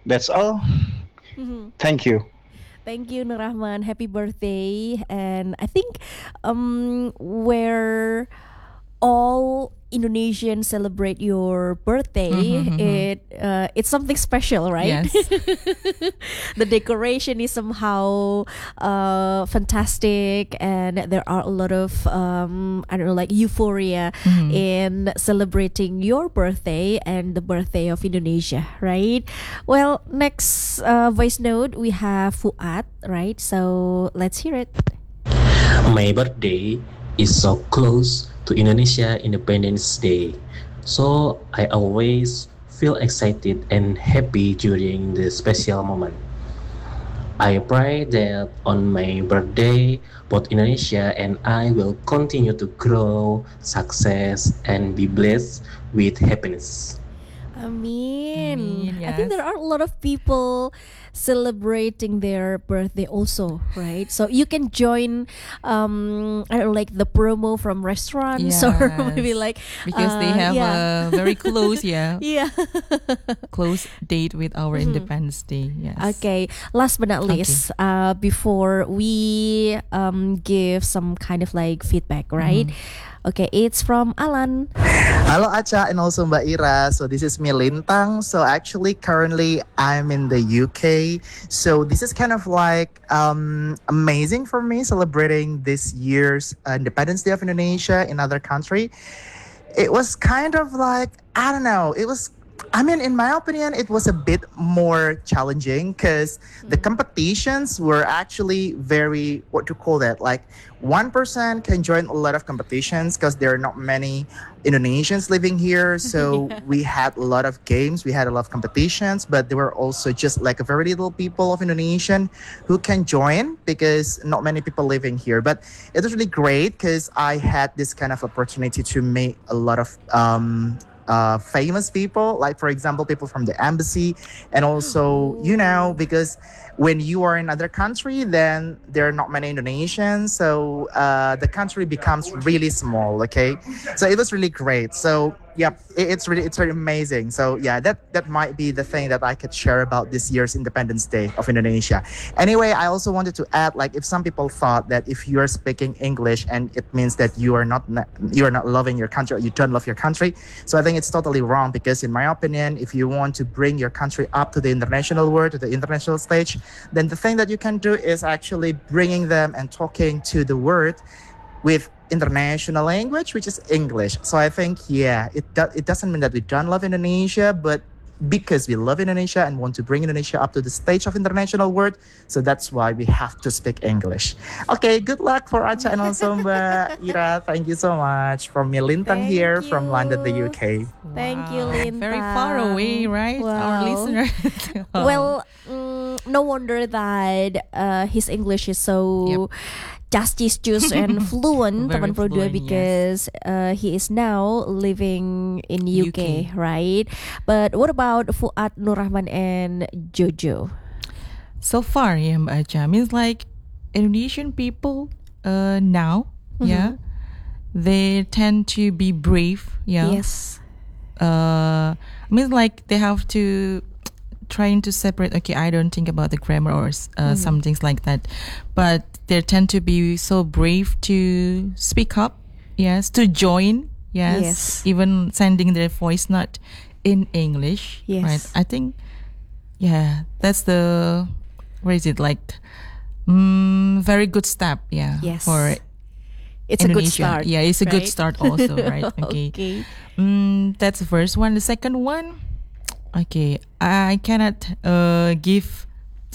That's all. Mhm. Thank you. Thank you, Nur Rahman. Happy birthday. And I think where all Indonesians celebrate your birthday, it's something special, right? Yes. The decoration is somehow fantastic, and there are a lot of I don't know, like euphoria in celebrating your birthday and the birthday of Indonesia, right? Well, next voice note we have Fuad, right? So let's hear it. My birthday is so close to Indonesia Independence Day, so I always feel excited and happy during the special moment. I pray that on my birthday, both Indonesia and I will continue to grow, success, and be blessed with happiness. Amin. I think Yes. there are a lot of people celebrating their birthday also, right? So you can join, I don't know, like the promo from restaurants or maybe Yes. like Because they have yeah, a very close, yeah, yeah. close date with our Independence Day. Yes. Okay, last but not Okay. least, before we give some kind of like feedback, right? Okay, it's from Alan. Halo Acha and also Mbak Ira. So this is me Lintang. So actually currently I'm in the UK. So this is kind of like amazing for me celebrating this year's Independence Day of Indonesia in other country. It was kind of like, I don't know, it was, I mean, in my opinion, it was a bit more challenging because the competitions were actually very, what to call that, like one person can join a lot of competitions because there are not many Indonesians living here. So we had a lot of games, we had a lot of competitions, but there were also just like a very little people of Indonesian who can join because not many people living here. But it was really great because I had this kind of opportunity to meet a lot of famous people, like for example, people from the embassy, and also, you know, because when you are in other country, then there are not many Indonesians, so the country becomes really small. Okay, so it was really great. So yeah, it's really amazing. So yeah, that might be the thing that I could share about this year's Independence Day of Indonesia. Anyway, I also wanted to add, like, if some people thought that if you are speaking English and it means that you are not loving your country, or you don't love your country, so I think it's totally wrong, because in my opinion, if you want to bring your country up to the international world, to the international stage, then the thing that you can do is actually bringing them and talking to the world with international language, which is English. So I think, yeah, it doesn't mean that we don't love Indonesia, but because we love Indonesia and want to bring Indonesia up to the stage of international world, so that's why we have to speak English. Okay, good luck for Acha and also Mbak Ira. Thank you so much. From me, Lintang Thank here from London, the you. UK. Thank you, Wow, Lintang. very far away, right? Our Wow. listener. Well, no wonder that his English is so justice juice and fluent, Very teman Pro 2, fluent, because he is now living in UK, UK. right? But what about Fuad, Nur Rahman, and Jojo? So far, yeah, Mbak Acha, means like Indonesian people now, yeah, they tend to be brave, yeah. Yes. Means like they have to trying to separate. Okay, I don't think about the grammar or some things like that, but they tend to be so brave to speak up, yes, to join, yes, even sending their voice note in English, Yes. right? I think, yeah, that's the, what is it, like, very good step, yeah, Yes. for It's a good Indonesia. start. Yeah, it's a good right? start also, right? Okay. Okay. That's the first one. The second one, okay, I cannot give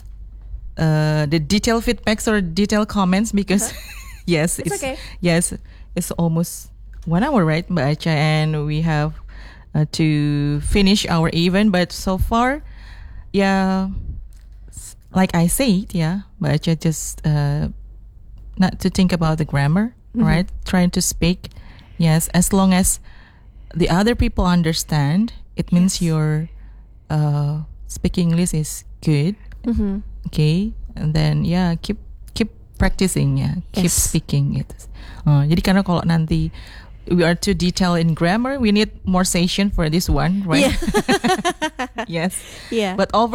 the detailed feedbacks or detailed comments because yes, It's okay. yes, it's almost 1 hour, right, Mbak Acha, and we have to finish our event. But so far, yeah, like I said, yeah, Mbak Acha, just not to think about the grammar, right? Trying to speak, yes, as long as the other people understand, it means your speaking English is good. Okay, and then yeah, keep practicing, yeah, keep Yes. speaking it. Jadi karena kalau nanti we are too detailed in grammar, we need more session for this one, right? Yeah. Yes, Yeah. but over